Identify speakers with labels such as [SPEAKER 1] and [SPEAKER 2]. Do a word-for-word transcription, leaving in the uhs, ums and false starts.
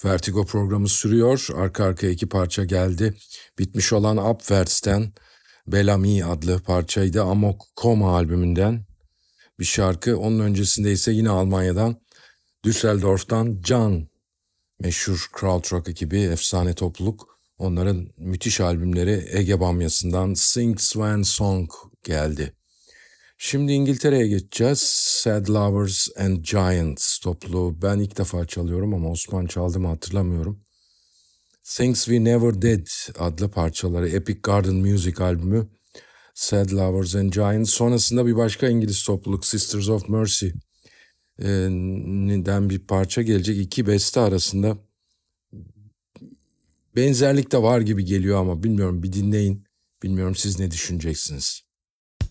[SPEAKER 1] Vertigo programı sürüyor. Arka arkaya iki parça geldi. Bitmiş olan Upwärts'ten Bellamy adlı parçaydı. Amok Koma albümünden bir şarkı. Onun öncesinde ise yine Almanya'dan Düsseldorf'tan Can, meşhur krautrock ekibi, efsane topluluk. Onların müthiş albümleri Ege Bamyası'ndan Sing Swan Song geldi. Şimdi İngiltere'ye geçeceğiz. Sad Lovers and Giants topluluğu. Ben ilk defa çalıyorum ama Osman çaldı mı hatırlamıyorum. Things We Never Did adlı parçaları Epic Garden Music albümü Sad Lovers and Giants. Sonrasında bir başka İngiliz topluluk Sisters of Mercy den bir parça gelecek. İki beste arasında benzerlik de var gibi geliyor ama bilmiyorum, bir dinleyin. Bilmiyorum siz ne düşüneceksiniz.